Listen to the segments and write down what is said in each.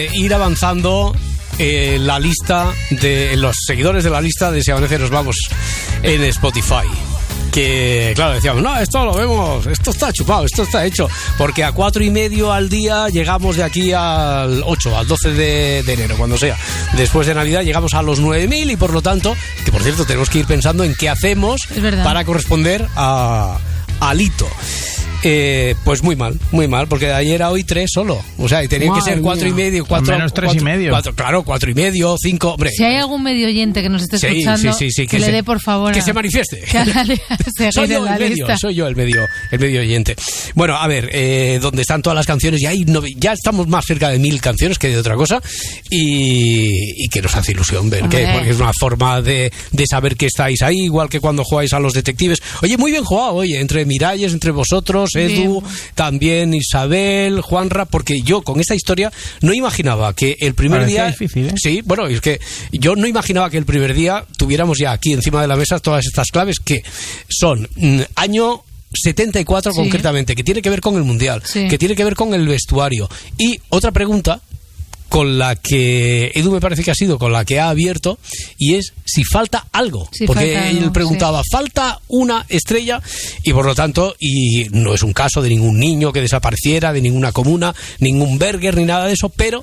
Ir avanzando la lista de los seguidores de la lista de Si Amanece Nos Vamos en Spotify. Que, claro, decíamos, no, esto lo vemos, esto está chupado, esto está hecho, porque a 4:30 al día llegamos de aquí al 8, al 12 de enero, cuando sea. Después de Navidad llegamos a los 9.000 y por lo tanto, que por cierto tenemos que ir pensando en qué hacemos para corresponder al hito. Pues muy mal, porque de ayer a hoy 3 solo. O sea, tenía que ser 4:30, 4 menos 3:30. Claro, 4:30, 5. Hombre. Si hay algún medio oyente que nos esté escuchando, que le dé por favor. Que se manifieste. Soy yo el medio oyente. Bueno, a ver, donde están todas las canciones, ya estamos más cerca de 1.000 canciones que de otra cosa. Y que nos hace ilusión ver que, porque es una forma de saber que estáis ahí, igual que cuando jugáis a los detectives. Oye, muy bien jugado, entre Miralles, entre vosotros, Edu, bien. También Isabel, Juanra, porque yo con esta historia no imaginaba que el primer día... difícil, ¿eh? Sí, bueno, es que yo no imaginaba que el primer día tuviéramos ya aquí encima de la mesa todas estas claves que son año 74 concretamente, que tiene que ver con el Mundial, que tiene que ver con el vestuario. Y otra pregunta con la que Edu me parece que ha sido con la que ha abierto, y es si falta algo, porque él preguntaba, falta una estrella, y por lo tanto, y no es un caso de ningún niño que desapareciera, de ninguna comuna, ningún Berger ni nada de eso, pero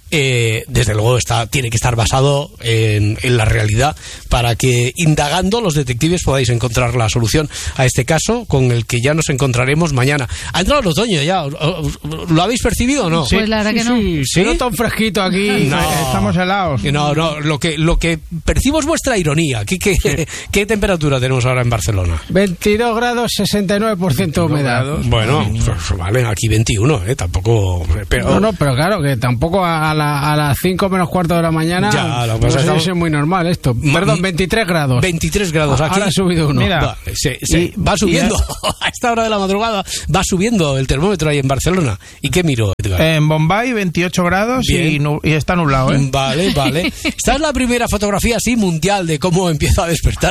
desde luego tiene que estar basado en la realidad para que, indagando, los detectives podáis encontrar la solución a este caso, con el que ya nos encontraremos mañana. Ha entrado el otoño ya, ¿lo habéis percibido o no? Sí, pues la verdad que no. Sí, no tan fresquito aquí, estamos helados. No, lo que percibo es vuestra ironía. ¿Qué temperatura tenemos ahora en Barcelona? 22 grados, 69% humedad. Bueno, pues vale, aquí 21, tampoco... Pero... No, pero claro, que tampoco a las 5 menos cuarto de la mañana ya, lo que pasa es muy normal esto. Perdón, 23 grados. 23 grados aquí. Ahora ha subido uno. Mira, va subiendo. A esta hora de la madrugada va subiendo el termómetro ahí en Barcelona. ¿Y qué miro, Edgar? En Bombay, 28 grados y está nublado, ¿eh? Vale. Esta es la primera fotografía así mundial de cómo empieza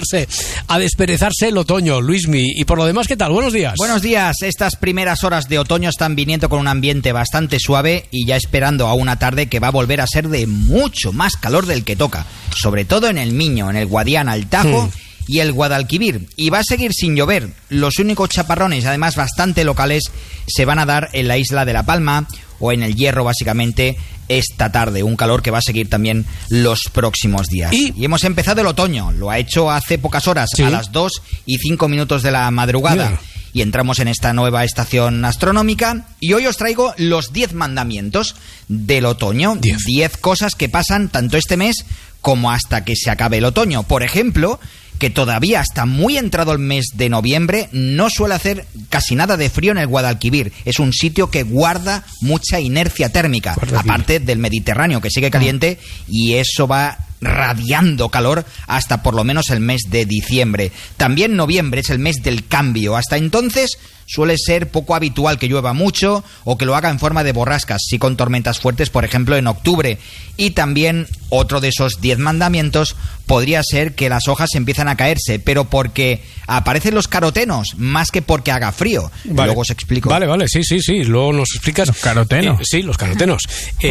a desperezarse el otoño, Luismi. Y por lo demás, ¿qué tal? Buenos días. Buenos días. Estas primeras horas de otoño están viniendo con un ambiente bastante suave y ya esperando a una tarde que va a volver a ser de mucho más calor del que toca, sobre todo en el Miño, en el Guadiana, el Tajo y el Guadalquivir, y va a seguir sin llover. Los únicos chaparrones, además bastante locales, se van a dar en la isla de La Palma o en el Hierro, básicamente, esta tarde. Un calor que va a seguir también los próximos días. Y hemos empezado el otoño, lo ha hecho hace pocas horas, a las 2:05 de la madrugada. Y entramos en esta nueva estación astronómica, y hoy os traigo los 10 mandamientos del otoño. 10 cosas que pasan tanto este mes como hasta que se acabe el otoño. Por ejemplo, que todavía hasta muy entrado el mes de noviembre no suele hacer casi nada de frío en el Guadalquivir. Es un sitio que guarda mucha inercia térmica, aparte del Mediterráneo, que sigue caliente, y eso va radiando calor hasta por lo menos el mes de diciembre. También noviembre es el mes del cambio. Hasta entonces suele ser poco habitual que llueva mucho o que lo haga en forma de borrascas, sí con tormentas fuertes, por ejemplo, en octubre. Y también otro de esos 10 mandamientos podría ser que las hojas empiezan a caerse, pero porque aparecen los carotenos, más que porque haga frío. Luego os explico. Vale, sí, luego nos explicas. Los carotenos. Sí, los carotenos.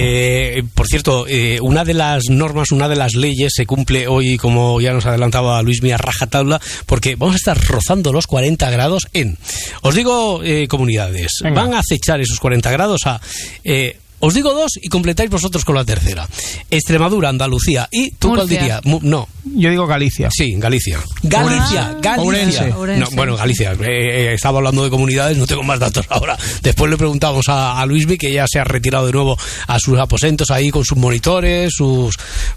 Por cierto, una de las normas, una de las leyes se cumple hoy, como ya nos adelantaba Luismi, a rajatabla, porque vamos a estar rozando los 40 grados os digo comunidades. Venga. Van a acechar esos 40 grados os digo 2 y completáis vosotros con la tercera. Extremadura, Andalucía. ¿Y tú cuál dirías? No. Yo digo Galicia. Sí, Galicia. Galicia. Ourense. No, bueno, Galicia. Estaba hablando de comunidades, no tengo más datos ahora. Después le preguntamos a Luismi, que ya se ha retirado de nuevo a sus aposentos ahí con sus monitores, sus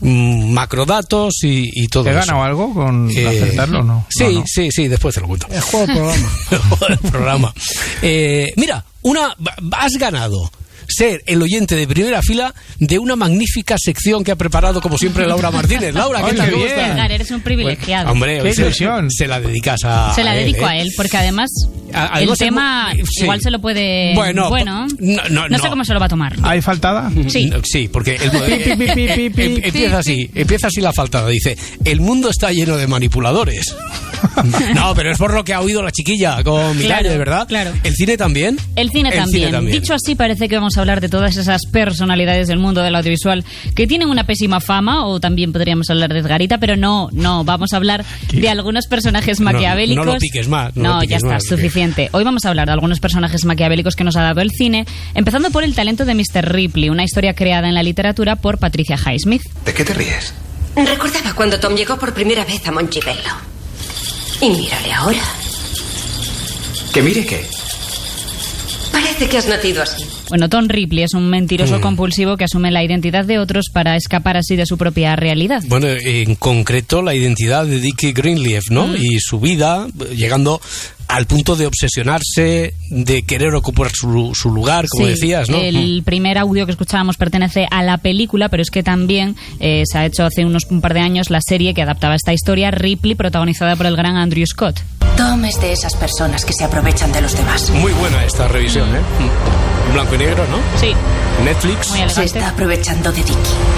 macrodatos y todo eso. ¿Te ganado algo con acertarlo o no? Sí, después te lo cuento. El juego del programa. Mira, has ganado ser el oyente de primera fila de una magnífica sección que ha preparado, como siempre, Laura Martínez. Laura, ¿qué tal? Edgar, eres un privilegiado. Bueno, hombre, qué ilusión. Se la dedicas a... Se la dedico a él, porque además el tema igual se lo puede... Bueno, no sé cómo se lo va a tomar. ¿Hay faltada? Sí, porque empieza así la faltada. Dice, el mundo está lleno de manipuladores. No, pero es por lo que ha oído la chiquilla con Miralles, ¿verdad? Claro. ¿El cine también? El cine también. Dicho así, parece que vamos a hablar de todas esas personalidades del mundo del audiovisual que tienen una pésima fama, o también podríamos hablar de Edgarita, pero no, vamos a hablar de algunos personajes maquiavélicos. No lo piques más. No, ya está, suficiente. Hoy vamos a hablar de algunos personajes maquiavélicos que nos ha dado el cine, empezando por el talento de Mr. Ripley, una historia creada en la literatura por Patricia Highsmith. ¿De qué te ríes? Recordaba cuando Tom llegó por primera vez a Montebello. Y mírale ahora. ¿Que mire qué? Parece que has nacido así. Bueno, Tom Ripley es un mentiroso compulsivo que asume la identidad de otros para escapar así de su propia realidad. Bueno, en concreto la identidad de Dickie Greenleaf, ¿no? Y su vida, llegando al punto de obsesionarse, de querer ocupar su lugar, como decías, ¿no? El primer audio que escuchábamos pertenece a la película, pero es que también se ha hecho hace un par de años la serie que adaptaba esta historia, Ripley, protagonizada por el gran Andrew Scott. Tom es de esas personas que se aprovechan de los demás. Muy buena esta revisión, ¿eh? En blanco y negro, ¿no? Sí. Netflix. Se está aprovechando de Dickie.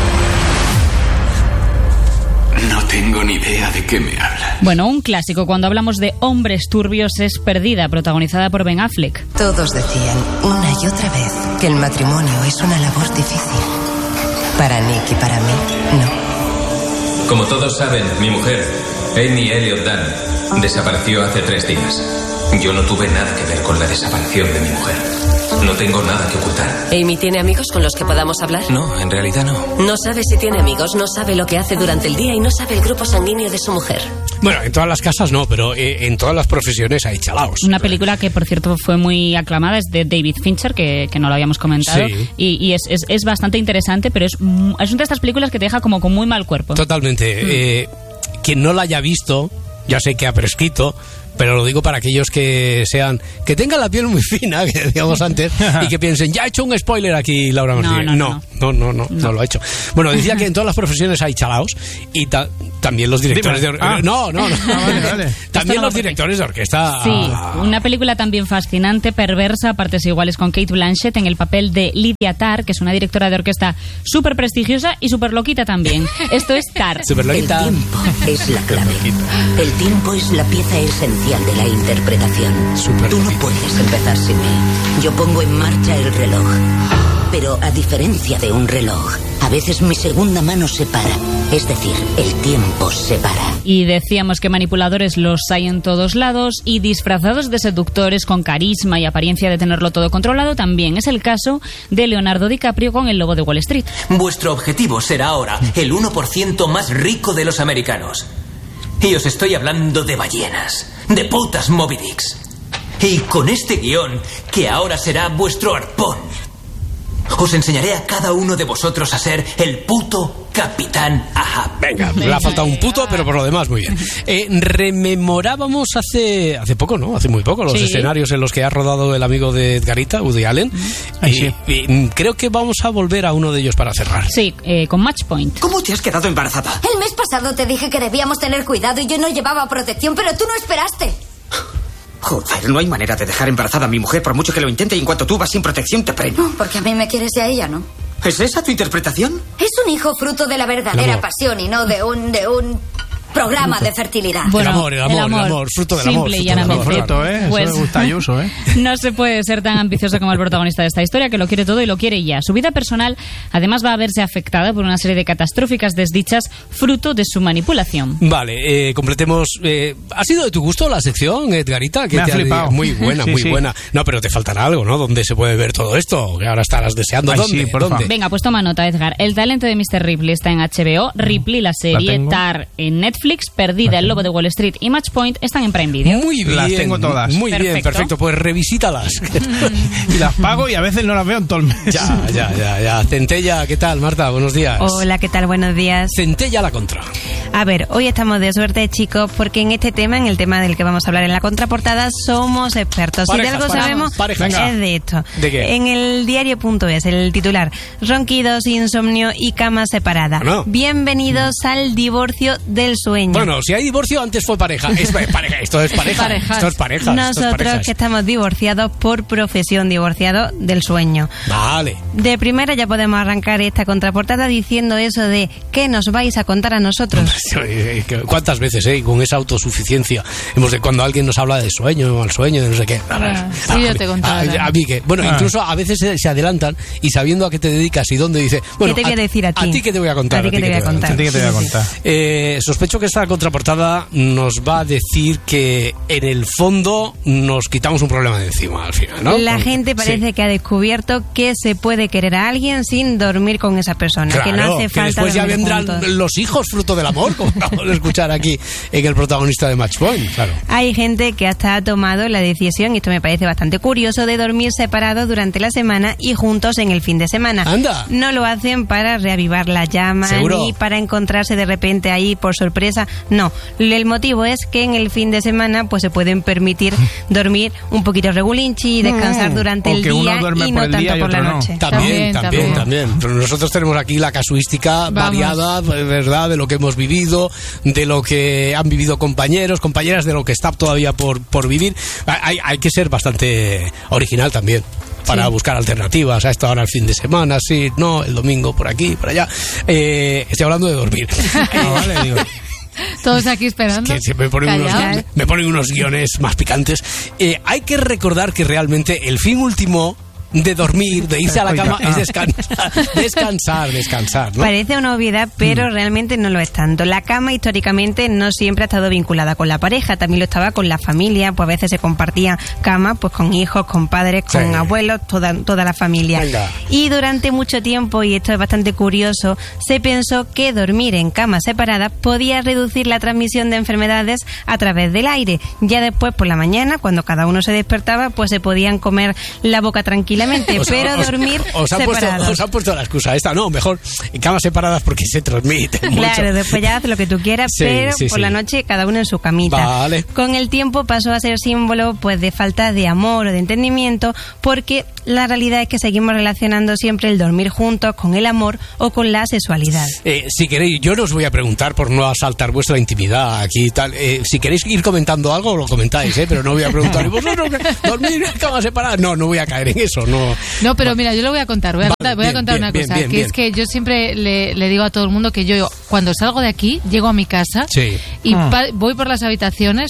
No tengo ni idea de qué me hablas. Bueno, un clásico cuando hablamos de hombres turbios es Perdida, protagonizada por Ben Affleck. Todos decían una y otra vez que el matrimonio es una labor difícil. Para Nick y para mí, no. Como todos saben, mi mujer, Amy Elliott Dunn, desapareció hace 3 días. Yo no tuve nada que ver con la desaparición de mi mujer. No tengo nada que ocultar. ¿Amy tiene amigos con los que podamos hablar? No, en realidad no. No sabe si tiene amigos, no sabe lo que hace durante el día y no sabe el grupo sanguíneo de su mujer. Bueno, en todas las casas no, pero en todas las profesiones hay chalaos. Una película que, por cierto, fue muy aclamada, es de David Fincher, que no lo habíamos comentado. Sí. Y es bastante interesante, pero es una de estas películas que te deja como con muy mal cuerpo. Totalmente. Quien no la haya visto, ya sé que ha prescrito, pero lo digo para aquellos que tengan la piel muy fina, que decíamos antes, y que piensen, ya he hecho un spoiler aquí, Laura Martínez. No lo ha hecho. Bueno, decía que en todas las profesiones hay chalaos y también los directores de orquesta. Vale. También los directores de orquesta. Sí, una película también fascinante, perversa, a partes iguales, con Kate Blanchett en el papel de Lydia Tarr, que es una directora de orquesta súper prestigiosa y súper loquita también. Esto es Tarr. Súper loquita. El tiempo es la clave. El tiempo es la pieza esencial de la interpretación. Tú no puedes empezar sin mí. Yo pongo en marcha el reloj. Pero a diferencia de un reloj, a veces mi segunda mano se para. Es decir, el tiempo se para. Y decíamos que manipuladores los hay en todos lados, y disfrazados de seductores con carisma y apariencia de tenerlo todo controlado también. Es el caso de Leonardo DiCaprio con El Lobo de Wall Street. Vuestro objetivo será ahora el 1% más rico de los americanos. Y os estoy hablando de ballenas, de putas Moby Dicks. Y con este guión, que ahora será vuestro arpón, os enseñaré a cada uno de vosotros a ser el puto Capitán Ahab. Venga, le ha faltado un puto, pero por lo demás muy bien. Rememorábamos hace poco, ¿no? Hace muy poco, los escenarios en los que ha rodado el amigo de Edgarita, Woody Allen. Y creo que vamos a volver a uno de ellos para cerrar. Sí, con Match Point. ¿Cómo te has quedado embarazada? El mes pasado te dije que debíamos tener cuidado y yo no llevaba protección, pero tú no esperaste. Joder, no hay manera de dejar embarazada a mi mujer por mucho que lo intente, y en cuanto tú vas sin protección te preño. No, porque a mí me quieres y a ella, ¿no? ¿Es esa tu interpretación? Es un hijo fruto de la verdadera pasión y no de un programa de fertilidad. Bueno, el amor, fruto del amor. Simple y llanamente. Fruto, Pues, eso me gusta Ayuso, No se puede ser tan ambicioso como el protagonista de esta historia, que lo quiere todo y lo quiere ya. Su vida personal, además, va a verse afectada por una serie de catastróficas desdichas fruto de su manipulación. Vale, completemos. ¿Ha sido de tu gusto la sección, Edgarita? Que me ha flipado. Muy buena, muy buena. No, pero te faltará algo, ¿no? ¿Dónde se puede ver todo esto? Que ahora estarás deseando. ¿Dónde? ¿Dónde? Venga, pues toma nota, Edgar. El talento de Mr. Ripley está en HBO, Ripley, la serie, Tarr en Netflix, Perdida, El Lobo de Wall Street y Match Point están en Prime Video. Muy bien. Las tengo todas. Muy bien, perfecto. Pues revisítalas. Y las pago y a veces no las veo en todo el mes. Ya. Centella, ¿qué tal, Marta? Buenos días. Hola, ¿qué tal? Buenos días. Centella a la contra. A ver, hoy estamos de suerte, chicos, porque en este tema, en el tema del que vamos a hablar en la contraportada, somos expertos. Si de algo sabemos, es de esto. ¿De qué? En el diario.es, el titular: ronquidos, insomnio y cama separada. Bueno. Bienvenidos al divorcio del sueño. Bueno, si hay divorcio, antes fue pareja. Esto es pareja. Esto es pareja. Nosotros que estamos divorciados por profesión, divorciados del sueño. Vale. De primera ya podemos arrancar esta contraportada diciendo eso de ¿qué nos vais a contar a nosotros? ¿Cuántas veces, con esa autosuficiencia cuando alguien nos habla de sueño, mal sueño, de no sé qué? Sí, yo te contaba. A mí que, bueno, incluso a veces se adelantan y sabiendo a qué te dedicas y dónde dice, bueno, ¿qué te voy a decir a ti? ¿A ti qué te voy a contar? ¿A ti qué te voy a contar? Sospecho que esta contraportada nos va a decir que en el fondo nos quitamos un problema de encima al final, ¿no? La gente parece que ha descubierto que se puede querer a alguien sin dormir con esa persona, claro, que no hace falta. Que después ya vendrán los hijos fruto del amor, como acabamos de escuchar aquí en el protagonista de Match Point, claro. Hay gente que hasta ha tomado la decisión, y esto me parece bastante curioso, de dormir separados durante la semana y juntos en el fin de semana. ¡Anda! No lo hacen para reavivar la llama, ni para encontrarse de repente ahí por sorpresa, no. El motivo es que en el fin de semana pues se pueden permitir dormir un poquito regulinchi y descansar durante el día y no tanto por la noche. También. Pero nosotros tenemos aquí la casuística variada, ¿verdad? De lo que hemos vivido, de lo que han vivido compañeros, compañeras, de lo que está todavía por vivir. Hay que ser bastante original también para buscar alternativas a esto ahora el fin de semana, el domingo por aquí, por allá. Estoy hablando de dormir. Vale, digo. Todos aquí esperando. Es que me ponen unos guiones más picantes. Hay que recordar que realmente el fin último de dormir, de irse a la cama, es descansar, ¿no? Parece una obviedad, pero realmente no lo es tanto. La cama históricamente no siempre ha estado vinculada con la pareja, también lo estaba con la familia, pues a veces se compartía cama pues con hijos, con padres, con abuelos, toda la familia. Venga. Y durante mucho tiempo, y esto es bastante curioso, se pensó que dormir en camas separadas podía reducir la transmisión de enfermedades a través del aire. Ya después, por la mañana, cuando cada uno se despertaba, pues se podían comer la boca tranquilamente, pero dormir separados. Os han puesto la excusa esta, no, mejor en camas separadas porque se transmite mucho. Claro, después ya haz lo que tú quieras, pero por la noche cada uno en su camita. Vale. Con el tiempo pasó a ser símbolo pues de falta de amor o de entendimiento, porque la realidad es que seguimos relacionando siempre el dormir juntos con el amor o con la sexualidad. Si queréis, yo no os voy a preguntar por no asaltar vuestra intimidad aquí y tal. Si queréis ir comentando algo, lo comentáis, pero no voy a preguntar. ¿Y vosotros dormir en camas separadas? No voy a caer en eso, No, pero mira, yo lo voy a contar. Voy a contar una cosa, que es que yo siempre le digo a todo el mundo que yo cuando salgo de aquí, llego a mi casa y voy por las habitaciones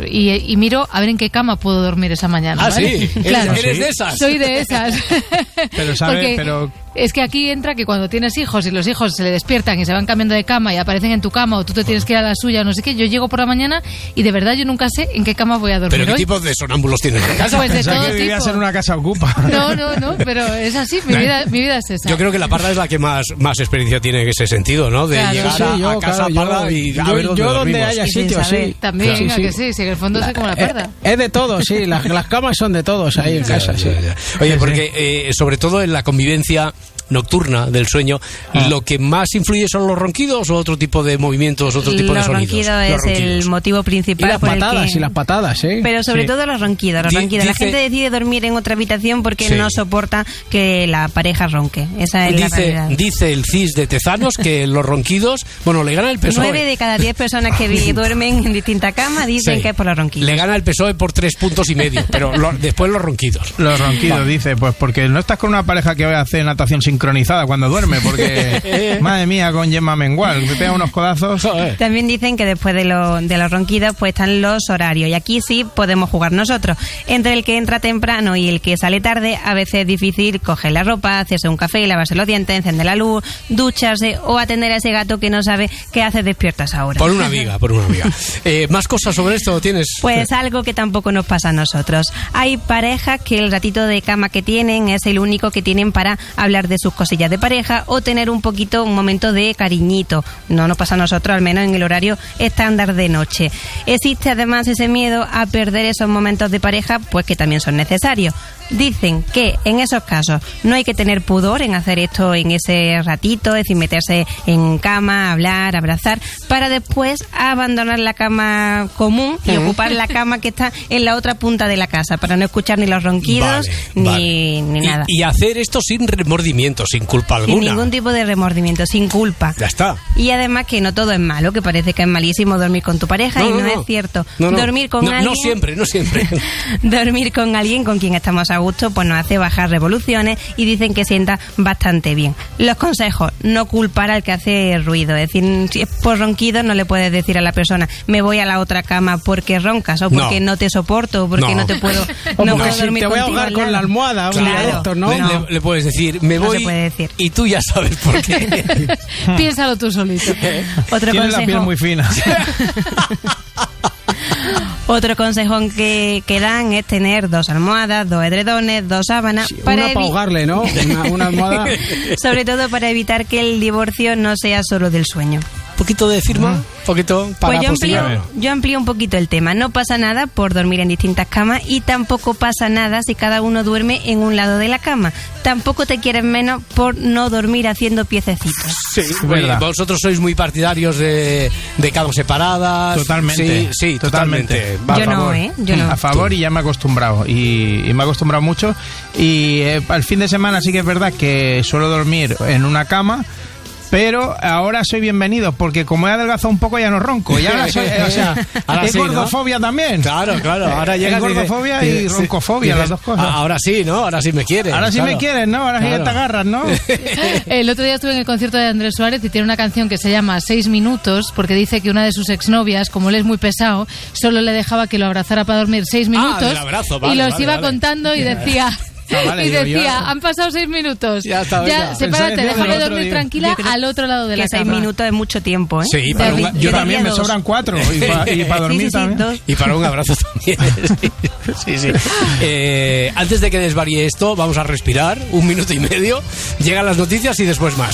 y miro a ver en qué cama puedo dormir esa mañana. ¿Sí? Claro. ¿Eres de esas? Soy de esas. Pero ¿sabes? Es que aquí entra que cuando tienes hijos y los hijos se le despiertan y se van cambiando de cama y aparecen en tu cama o tú te tienes que ir a la suya o no sé qué, yo llego por la mañana y de verdad yo nunca sé en qué cama voy a dormir. ¿Pero qué hoy. tipo de sonámbulos tienes en casa? Pues de todo que vivías tipo. En una casa ocupa. No, pero es así, mi vida es esa. Yo creo que la Parda es la que más experiencia tiene en ese sentido, ¿no? De llegar a casa Parda y a ver dónde dormimos. Donde haya sitio, sí. También, que sí, en el fondo soy como la Parda. Es de todo, sí, las camas son de todos ahí en casa, sí. Oye, porque sobre todo en la convivencia nocturna del sueño, lo que más influye son los ronquidos o otro tipo de movimientos, otro tipo de sonidos. Los ronquidos es el motivo principal. Y las patadas, ¿eh? Pero sobre todo los ronquidos. La gente decide dormir en otra habitación porque no soporta que la pareja ronque. Esa es la realidad. Dice el CIS de Tezanos que los ronquidos, le gana el PSOE. 9 de cada 10 personas que duermen en distintas camas dicen que es por los ronquidos. Le gana el PSOE por 3,5 puntos, pero después los ronquidos. Los ronquidos, dice, pues porque no estás con una pareja que hace natación sincronizada cuando duerme, porque madre mía, con Gemma Mengual, me pega unos codazos. También dicen que después de los ronquidos pues están los horarios, y aquí sí podemos jugar nosotros. Entre el que entra temprano y el que sale tarde, a veces es difícil coger la ropa, hacerse un café, lavarse los dientes, encender la luz, ducharse o atender a ese gato que no sabe qué haces despiertas ahora. Por una amiga. ¿Más cosas sobre esto tienes? Pues algo que tampoco nos pasa a nosotros. Hay parejas que el ratito de cama que tienen es el único que tienen para hablar de sus cosillas de pareja o tener un momento de cariñito. No nos pasa a nosotros, al menos en el horario estándar de noche. Existe además ese miedo a perder esos momentos de pareja, pues que también son necesarios. Dicen que en esos casos no hay que tener pudor en hacer esto en ese ratito, es decir, meterse en cama, hablar, abrazar, para después abandonar la cama común y ocupar la cama que está en la otra punta de la casa, para no escuchar ni los ronquidos ni nada. Y hacer esto sin remordimiento, sin culpa alguna. Sin ningún tipo de remordimiento, sin culpa. Ya está. Y además que no todo es malo, que parece que es malísimo dormir con tu pareja, y no es cierto. Dormir con alguien... No siempre. Dormir con alguien con quien estamos a gusto, pues nos hace bajar revoluciones y dicen que sienta bastante bien. Los consejos: no culpar al que hace ruido, es decir, si es por ronquido no le puedes decir a la persona me voy a la otra cama porque roncas o porque no te soporto o porque no te puedo, no puedo dormir te voy a ahogar con la almohada, claro. Esto, ¿no? Le puedes decir me voy, se puede decir. Y tú ya sabes por qué. Piénsalo tú solito. Otro Tienes consejo. La piel muy fina. Otro consejo que dan es tener 2 almohadas, 2 edredones, 2 sábanas. Sí, para ahogarle, ¿no? Una almohada. Sobre todo para evitar que el divorcio no sea solo del sueño. Poquito de firma, poquito para pues yo amplío un poquito el tema. No pasa nada por dormir en distintas camas y tampoco pasa nada si cada uno duerme en un lado de la cama. Tampoco te quieren menos por no dormir haciendo piececitos. Sí, verdad. Vosotros sois muy partidarios de camas separadas. Totalmente. Sí, totalmente. Yo no, Yo no. A favor y ya me he acostumbrado. Y me he acostumbrado mucho. Y al fin de semana sí que es verdad que suelo dormir en una cama. Pero ahora soy bienvenido, porque como he adelgazado un poco ya no ronco. Y ahora soy, ahora es gordofobia, ¿no? También. Claro. Ahora llega gordofobia y roncofobia, las dos cosas. Ahora sí, ¿no? Ahora sí me quieres. Ahora sí me quieres, ¿no? Ahora sí te agarras, ¿no? El otro día estuve en el concierto de Andrés Suárez y tiene una canción que se llama 6 minutos, porque dice que una de sus exnovias, como él es muy pesado, solo le dejaba que lo abrazara para dormir 6 minutos. Y los iba contando y decía... y decía, han pasado 6 minutos. Ya sepárate, déjame dormir tranquila al otro lado de la cama. 6 minutos es mucho tiempo, ¿eh? Sí, yo también me sobran 4 y para dormir también. 2. Y para un abrazo también. Sí. Antes de que desvaríe esto, vamos a respirar 1 minuto y medio. Llegan las noticias y después más.